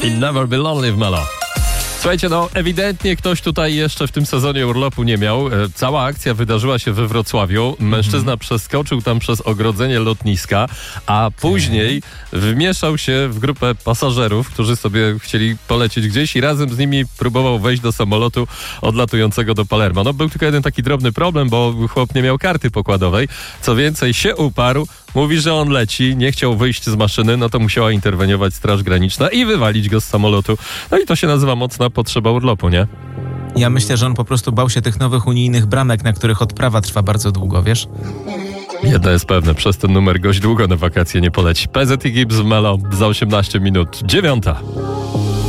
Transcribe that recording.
I Never Be Lonely w Melo. Słuchajcie, ewidentnie ktoś tutaj jeszcze w tym sezonie urlopu nie miał. Cała akcja wydarzyła się we Wrocławiu. Mężczyzna przeskoczył tam przez ogrodzenie lotniska, a później wmieszał się w grupę pasażerów, którzy sobie chcieli polecieć gdzieś i razem z nimi próbował wejść do samolotu odlatującego do Palermo. Był tylko jeden taki drobny problem, bo chłop nie miał karty pokładowej. Co więcej, się uparł. Mówi, że on leci, nie chciał wyjść z maszyny, to musiała interweniować Straż Graniczna i wywalić go z samolotu. I to się nazywa mocna potrzeba urlopu, nie? Ja myślę, że on po prostu bał się tych nowych unijnych bramek, na których odprawa trwa bardzo długo, wiesz? Jedno jest pewne, przez ten numer gość długo na wakacje nie poleci. PZ i Gibbs w Melo za 18 minut. 9.